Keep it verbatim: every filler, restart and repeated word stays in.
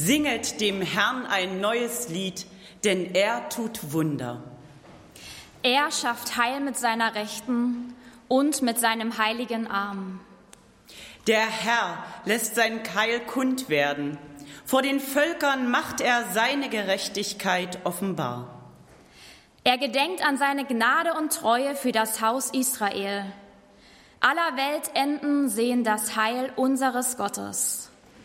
Singet dem Herrn ein neues Lied, denn er tut Wunder. Er schafft Heil mit seiner Rechten und mit seinem heiligen Arm. Der Herr lässt sein Keil kund werden. Vor den Völkern macht er seine Gerechtigkeit offenbar. Er gedenkt an seine Gnade und Treue für das Haus Israel. Aller Weltenden sehen das Heil unseres Gottes.